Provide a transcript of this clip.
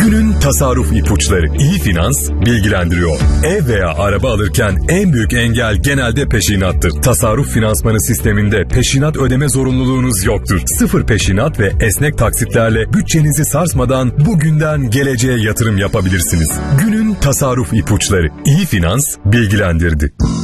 Günün tasarruf ipuçları. İyi Finans bilgilendiriyor. Ev veya araba alırken en büyük engel genelde peşinattır. Tasarruf finansmanı sisteminde peşinat ödeme zorunluluğunuz yoktur. Sıfır peşinat ve esnek taksitlerle bütçenizi sarsmadan bugünden geleceğe yatırım yapabilirsiniz. Günün tasarruf ipuçları. İyi Finans bilgilendirdi.